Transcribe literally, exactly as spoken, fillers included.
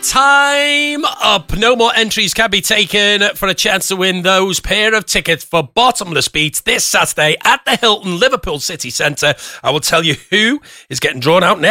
Time up. No more entries can be taken for a chance to win those pair of tickets for Bottomless Beats this Saturday at the Hilton, Liverpool City Centre. I will tell you who is getting drawn out next.